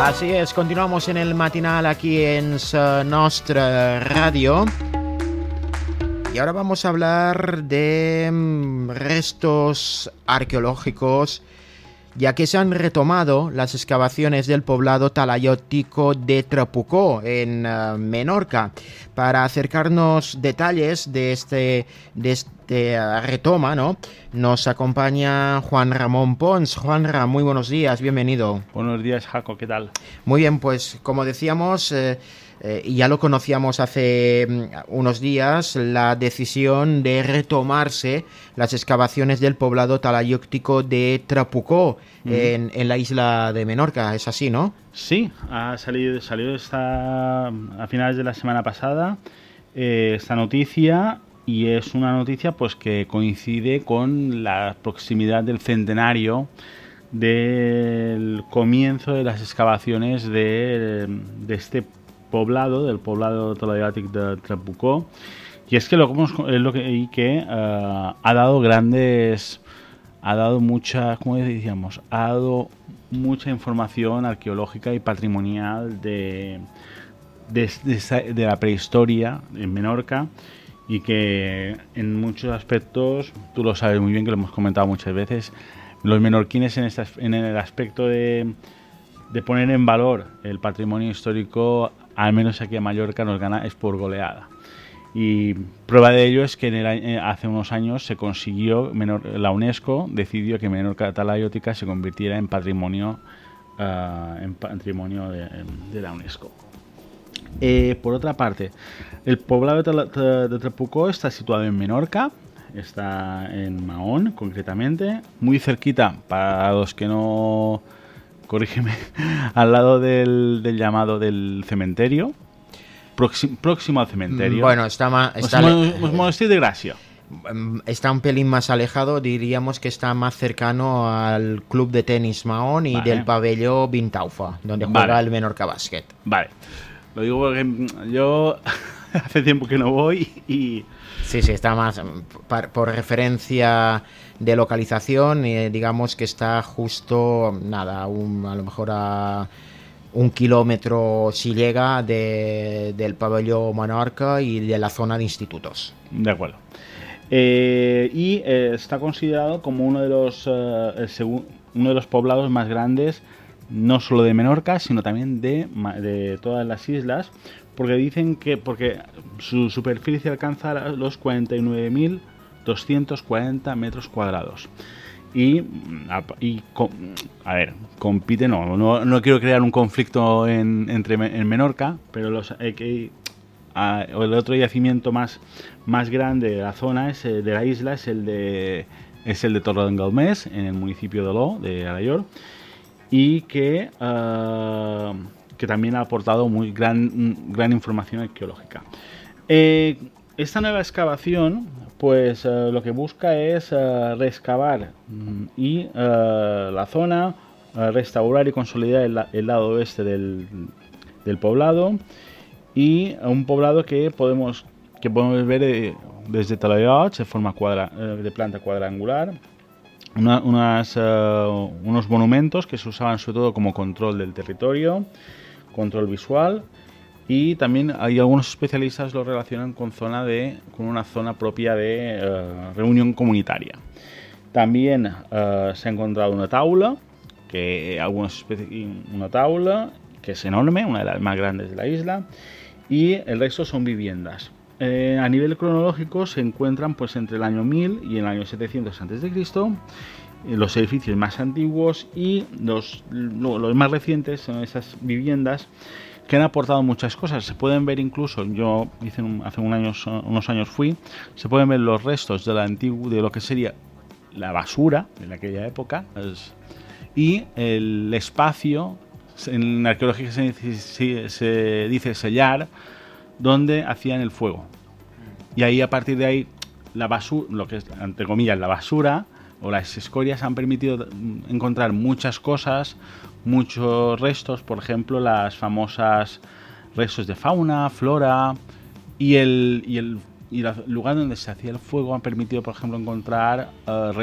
Así es, continuamos en el matinal aquí en Sa Nostra Radio. Y ahora vamos a hablar de restos arqueológicos, ya que se han retomado las excavaciones del poblado talayótico de Trapucó, en Menorca. Para acercarnos detalles de este retoma, ¿no?, nos acompaña Juan Ramón Pons. Juanra, muy buenos días, bienvenido. Buenos días, Jaco, ¿qué tal? Muy bien, pues como decíamos, ya lo conocíamos hace unos días, la decisión de retomarse las excavaciones del poblado talayótico de Trapucó, en la isla de Menorca. ¿Es así, no? Sí, salió a finales de la semana pasada esta noticia, y es una noticia pues que coincide con la proximidad del centenario del comienzo de las excavaciones de este poblado, del poblado talayótico de Trapucó. Y es que ha dado mucha información arqueológica y patrimonial de la prehistoria en Menorca, y que en muchos aspectos, tú lo sabes muy bien, que lo hemos comentado muchas veces, los menorquines en el aspecto de poner en valor el patrimonio histórico, al menos aquí en Mallorca, nos gana es por goleada. Y prueba de ello es que hace unos años se consiguió, la UNESCO decidió que Menorca talayótica se convirtiera en patrimonio de la UNESCO. Por otra parte, el poblado de Trapucó está situado en Menorca, está en Mahón concretamente, muy cerquita, para los que no, corrígeme, al lado del llamado del cementerio, próximo al cementerio. Bueno, Monestir de Gracia. Está un pelín más alejado, diríamos que está más cercano al club de tenis Mahón y del pabellón Vintaufa, donde juega el Menorca Basket. Vale, lo digo porque yo hace tiempo que no voy y... Sí, está más por referencia de localización, digamos que está justo, a lo mejor a 1 kilómetro, si llega, del pabellón Menorca y de la zona de institutos. De acuerdo. Está considerado como uno de los poblados más grandes, no solo de Menorca, sino también de todas las islas, porque dicen que su superficie alcanza los 49.240 metros cuadrados. Compite, no quiero crear un conflicto en Menorca, pero el otro yacimiento más grande de la zona, de la isla, es el de Torredembarra, en el municipio de Oló, de Alaior, y que también ha aportado muy gran información arqueológica. Esta nueva excavación, pues lo que busca es reexcavar la zona, restaurar y consolidar el lado oeste del poblado, y un poblado que podemos ver desde Talayot, de forma de planta cuadrangular. Unos monumentos que se usaban sobre todo como control del territorio, control visual, y también hay algunos especialistas lo relacionan con una zona propia de reunión comunitaria. Se ha encontrado una taula que es enorme, una de las más grandes de la isla, y el resto son viviendas. A nivel cronológico se encuentran pues entre el año 1000 y el año 700 a.C. Los edificios más antiguos, y los más recientes son esas viviendas que han aportado muchas cosas. Se pueden ver incluso, yo hice hace unos años se pueden ver los restos de lo que sería la basura en aquella época, y el espacio, en arqueología se dice sellar, donde hacían el fuego. Y ahí, a partir de ahí, la basura, lo que es entre comillas la basura o las escorias, han permitido encontrar muchas cosas, muchos restos, por ejemplo, las famosas restos de fauna, flora, y el lugar donde se hacía el fuego han permitido, por ejemplo, encontrar